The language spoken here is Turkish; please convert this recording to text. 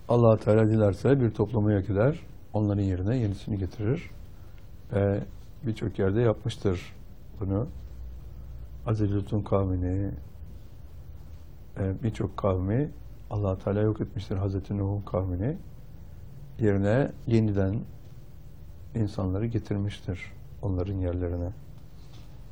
Allah Teala dilerse bir toplumu yok eder, onların yerine yenisini getirir. Birçok yerde yapmıştır bunu. Aziz Lut'un kavmini, birçok kavmi Allah Teala yok etmiştir. Hazreti Nuh'un kavmini yerine yeniden insanları getirmiştir onların yerlerine.